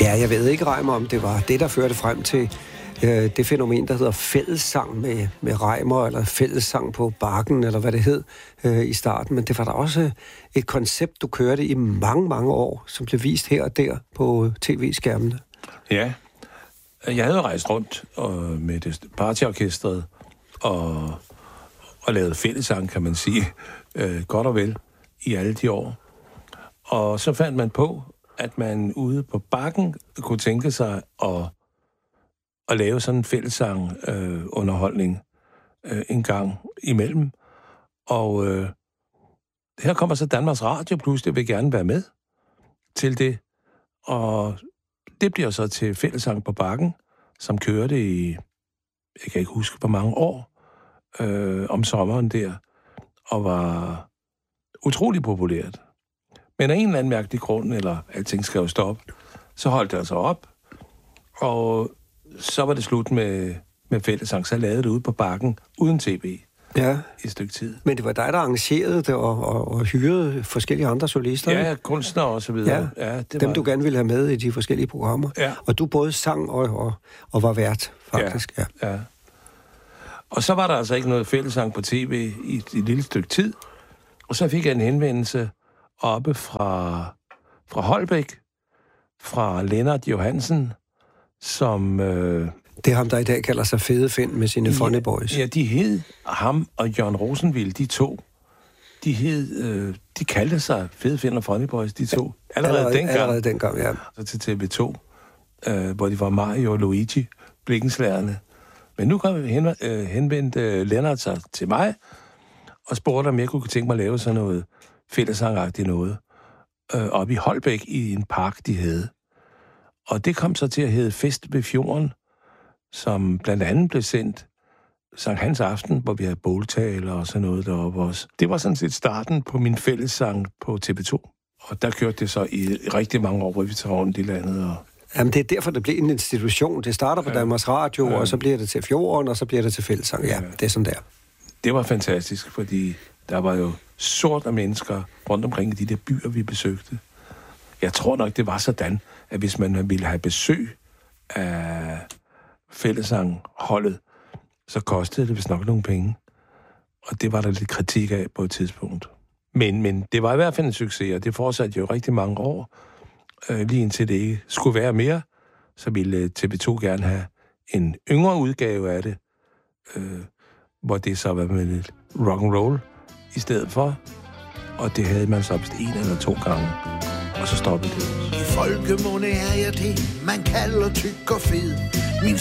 Ja, jeg ved ikke, Reimer, om det var det, der førte frem til det fænomen, der hedder fællessang med Reimer, eller fællessang på bakken, eller hvad det hed i starten. Men det var da også et koncept, du kørte i mange, mange år, som blev vist her og der på tv-skærmene. Ja, jeg havde rejst rundt med det partyorkestret og lavet fællessang, kan man sige, godt og vel i alle de år. Og så fandt man på, at man ude på bakken kunne tænke sig at lave sådan en fællessang underholdning en gang imellem. Og her kommer så Danmarks Radio pludselig, vil gerne være med til det. Og det bliver så til fællessang på bakken, som kørte i, jeg kan ikke huske hvor mange år, om sommeren der, og var utrolig populært. Men af en eller anden mærkelig grund, eller alting skal jo stoppe, så holdt det altså op, og så var det slut med fællessang. Så lavede det ude på bakken, uden tv, i et stykke tid. Men det var dig, der arrangerede det og hyrede forskellige andre solister? Ja, kunstnere og så videre. Ja, dem du gerne ville have med i de forskellige programmer. Ja. Og du både sang og var vært, faktisk. Ja. Og så var der altså ikke noget fællessang på tv i et lille stykke tid. Og så fik jeg en henvendelse oppe fra Holbæk, fra Lennart Johansen, som... Det er ham, der i dag kalder sig Fede Finn med sine Funny Boys. Ja, de hed ham og Jørgen Rosenville, de to. De kaldte sig Fede Finn og Funny Boys, de to. Allerede dengang, ja. Så til TV2, hvor de var Mario og Luigi, blikkenslærerne. Men nu henvendte Lennart sig til mig, og spurgte, om jeg kunne tænke mig at lave sådan noget fællessangagtigt noget oppe i Holbæk i en park, de havde. Og det kom så til at hedde Fest ved Fjorden, som blandt andet blev sendt Sankt Hans Aften, hvor vi havde båltaler og sådan noget deroppe også. Det var sådan set starten på min fællessang på TV2. Og der kørte det så i rigtig mange år, hvor vi tager rundt i landet. Og... Jamen, det er derfor, det bliver en institution. Det starter på Danmarks Radio, og så bliver det til Fjorden, og så bliver det til fællessang. Ja, det er sådan der. Det var fantastisk, fordi der var jo sort af mennesker rundt omkring i de der byer, vi besøgte. Jeg tror nok, det var sådan, at hvis man ville have besøg af fællessangholdet, så kostede det vist nok nogle penge. Og det var der lidt kritik af på et tidspunkt. Men det var i hvert fald en succes, og det fortsatte jo rigtig mange år. Lige indtil det ikke skulle være mere, så ville TV2 gerne have en yngre udgave af det, hvor det så var med lidt rock'n'roll i stedet for. Og det havde man så vist 1 eller 2 gange. Og så stoppede det. I folkemunde er jeg det, man kalder tyk og fed. Min